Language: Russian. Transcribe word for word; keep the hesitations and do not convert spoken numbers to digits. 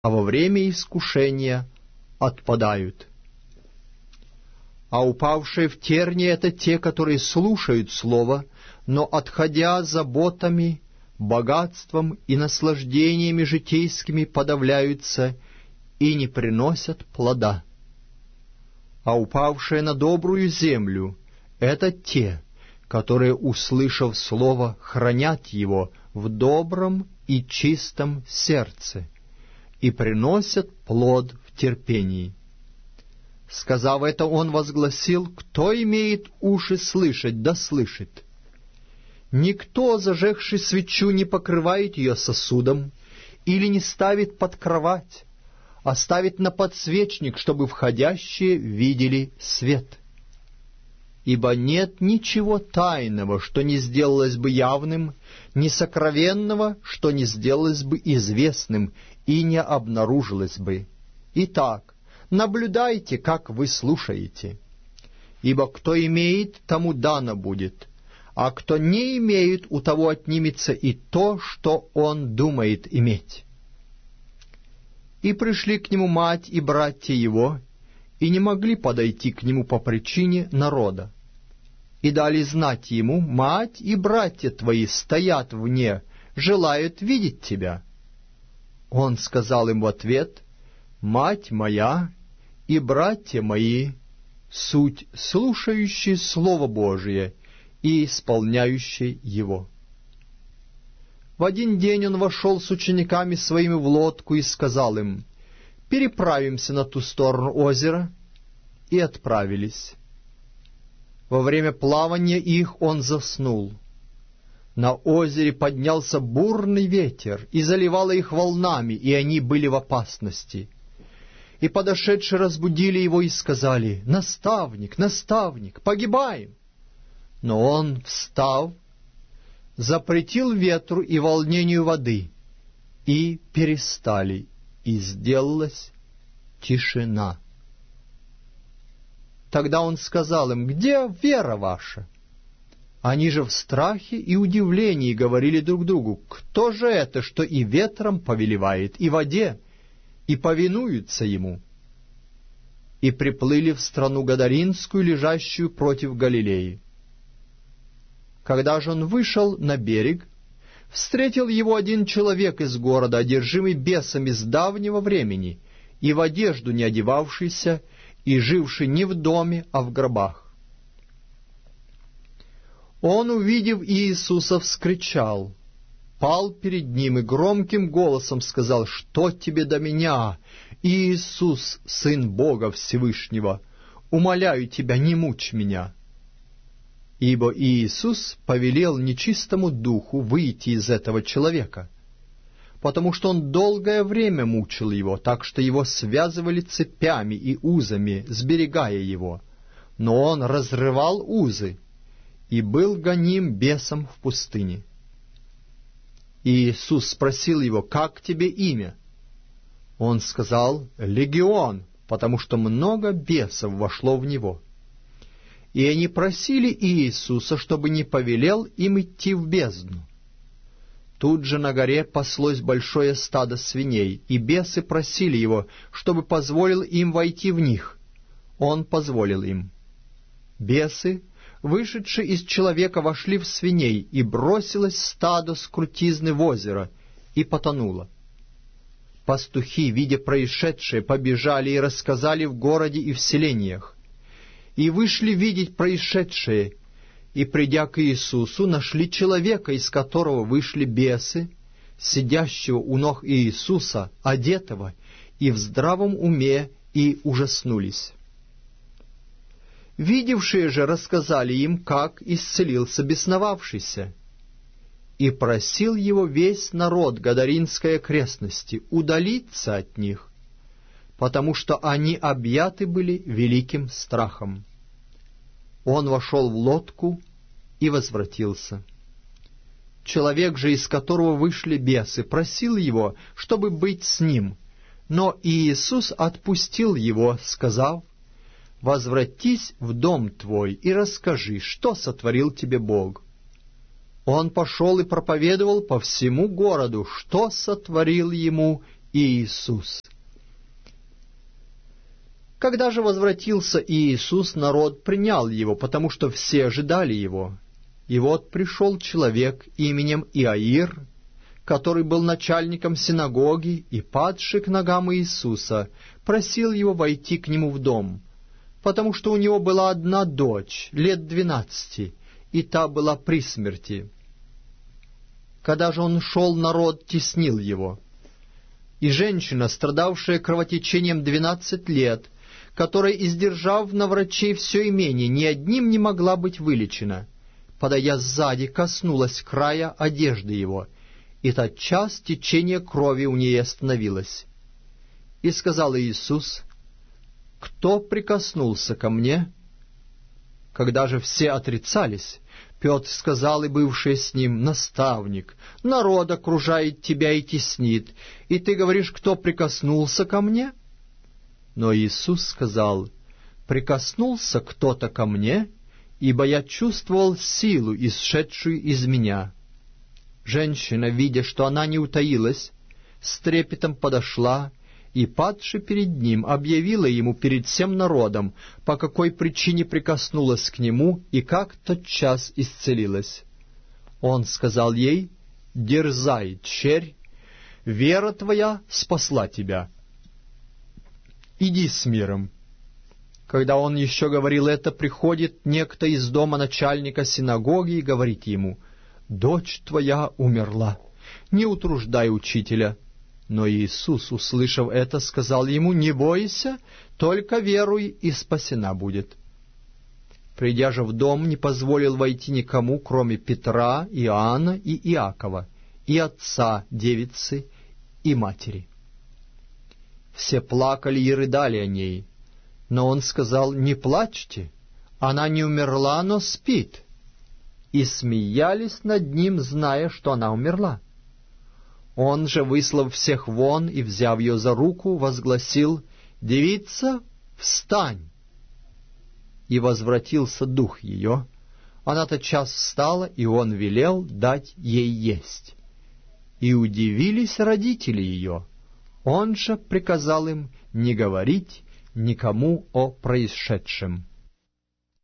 а во время искушения отпадают. А упавшие в тернии — это те, которые слушают слово, но, отходя заботами, богатством и наслаждениями житейскими, подавляются и не приносят плода. А упавшие на добрую землю — это те, которые, услышав слово, хранят его в добром и чистом сердце и приносят плод в терпении. Сказав это, он возгласил: кто имеет уши слышать, да слышит. Никто, зажегший свечу, не покрывает ее сосудом или не ставит под кровать, а ставит на подсвечник, чтобы входящие видели свет. Ибо нет ничего тайного, что не сделалось бы явным, ни сокровенного, что не сделалось бы известным и не обнаружилось бы. Итак, наблюдайте, как вы слушаете. Ибо кто имеет, тому дано будет, а кто не имеет, у того отнимется и то, что он думает иметь. И пришли к нему мать и братья его, и не могли подойти к нему по причине народа. И дали знать ему: мать и братья твои стоят вне, желают видеть тебя. Он сказал им в ответ: мать моя и братья мои суть слушающие Слово Божие и исполняющие его. В один день он вошел с учениками своими в лодку и сказал им: переправимся на ту сторону озера, и отправились. Во время плавания их он заснул. На озере поднялся бурный ветер, и заливало их волнами, и они были в опасности. И подошедшие разбудили его и сказали: «Наставник, наставник, погибаем!» Но он, встав, запретил ветру и волнению воды, и перестали, и сделалась тишина. Тогда он сказал им: где вера ваша? Они же в страхе и удивлении говорили друг другу: кто же это, что и ветром повелевает, и воде, и повинуются ему? И приплыли в страну Гадаринскую, лежащую против Галилеи. Когда же он вышел на берег, встретил его один человек из города, одержимый бесами с давнего времени, и в одежду не одевавшийся, и живший не в доме, а в гробах. Он, увидев Иисуса, вскричал, пал перед ним и громким голосом сказал: «Что тебе до меня, Иисус, Сын Бога Всевышнего? Умоляю тебя, не мучь меня». Ибо Иисус повелел нечистому духу выйти из этого человека, потому что он долгое время мучил его, так что его связывали цепями и узами, сберегая его. Но он разрывал узы и был гоним бесом в пустыне. И Иисус спросил его: «Как тебе имя?» Он сказал: «Легион», потому что много бесов вошло в него. И они просили Иисуса, чтобы не повелел им идти в бездну. Тут же на горе паслось большое стадо свиней, и бесы просили его, чтобы позволил им войти в них. Он позволил им. Бесы, вышедшие из человека, вошли в свиней, и бросилось стадо с крутизны в озеро, и потонуло. Пастухи, видя происшедшее, побежали и рассказали в городе и в селениях. И вышли видеть происшедшее, и, придя к Иисусу, нашли человека, из которого вышли бесы, сидящего у ног Иисуса, одетого и в здравом уме, и ужаснулись. Видевшие же рассказали им, как исцелился бесновавшийся. И просил его весь народ Гадаринской окрестности удалиться от них, потому что они объяты были великим страхом. Он вошел в лодку и возвратился. Человек же, из которого вышли бесы, просил его, чтобы быть с ним, но Иисус отпустил его, сказав: «Возвратись в дом твой и расскажи, что сотворил тебе Бог». Он пошел и проповедовал по всему городу, что сотворил ему Иисус. Когда же возвратился Иисус, народ принял его, потому что все ожидали его. И вот пришел человек именем Иаир, который был начальником синагоги, и, падший к ногам Иисуса, просил его войти к нему в дом, потому что у него была одна дочь, лет двенадцати, и та была при смерти. Когда же он шел, народ теснил его. И женщина, страдавшая кровотечением двенадцать лет, которая, издержав на врачей все имение, ни одним не могла быть вылечена, подойдя сзади, коснулась края одежды его, и тотчас течение крови у ней остановилось. И сказал Иисус: «Кто прикоснулся ко мне?» Когда же все отрицались, Петр сказал, и бывший с ним: «Наставник, народ окружает тебя и теснит, и ты говоришь, кто прикоснулся ко мне?» Но Иисус сказал: «Прикоснулся кто-то ко мне, ибо я чувствовал силу, исшедшую из меня». Женщина, видя, что она не утаилась, с трепетом подошла и, падши перед ним, объявила ему перед всем народом, по какой причине прикоснулась к нему и как тотчас исцелилась. Он сказал ей: «Дерзай, черь, вера твоя спасла тебя. Иди с миром». Когда он еще говорил это, приходит некто из дома начальника синагоги и говорит ему: «Дочь твоя умерла, не утруждай учителя». Но Иисус, услышав это, сказал ему: «Не бойся, только веруй, и спасена будет». Придя же в дом, не позволил войти никому, кроме Петра, Иоанна и Иакова, и отца девицы, и матери. Все плакали и рыдали о ней, но он сказал: «Не плачьте, она не умерла, но спит». И смеялись над ним, зная, что она умерла. Он же, выслав всех вон и взяв ее за руку, возгласил: «Девица, встань!» И возвратился дух ее. Она тотчас встала, и он велел дать ей есть. И удивились родители ее. Он же приказал им не говорить никому о происшедшем.